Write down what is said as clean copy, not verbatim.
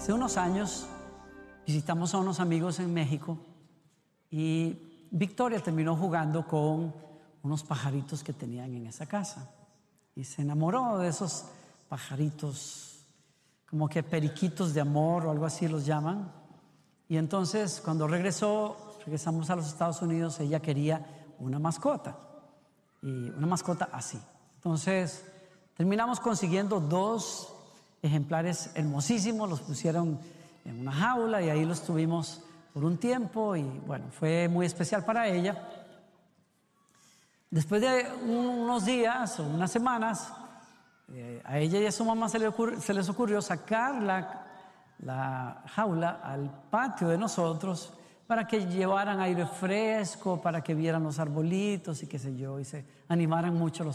Hace unos años visitamos a unos amigos en México y Victoria terminó jugando con unos pajaritos que tenían en esa casa y se enamoró de esos pajaritos, como que periquitos de amor o algo así los llaman. Y entonces cuando regresamos a los Estados Unidos, ella quería una mascota, y una mascota así. Entonces terminamos consiguiendo 2 ejemplares hermosísimos, los pusieron en una jaula y ahí los tuvimos por un tiempo y bueno, fue muy especial para ella. Después de unos días o unas semanas, a ella y a su mamá se les ocurrió sacar la jaula al patio de nosotros para que llevaran aire fresco, para que vieran los arbolitos y qué sé yo, y se animaran mucho los